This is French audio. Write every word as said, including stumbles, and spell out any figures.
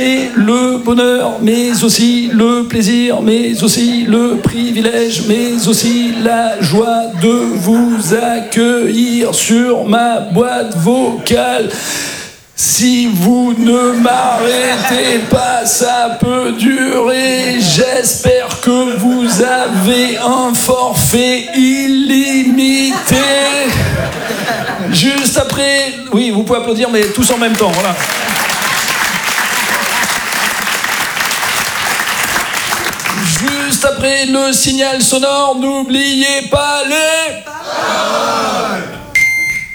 Et le bonheur, mais aussi le plaisir, mais aussi le privilège, mais aussi la joie de vous accueillir sur ma boîte vocale. Si vous ne m'arrêtez pas, ça peut durer. J'espère que vous avez un forfait illimité. Juste après... Oui, vous pouvez applaudir, mais tous en même temps, voilà. Juste après le signal sonore, n'oubliez pas les paroles.